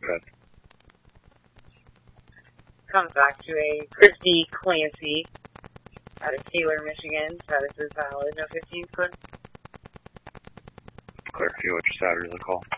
Good. Comes back to a Christy Clancy out of Taylor, Michigan. Status is valid. No 15's clear. Clear. You what your Saturday's a call.